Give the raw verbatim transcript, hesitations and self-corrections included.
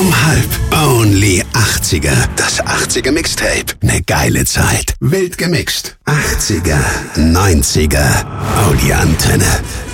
Um halb. Only achtziger. Das achtziger Mixtape. Ne geile Zeit. Wild gemixt. achtziger, neunziger. Oh, die Antenne.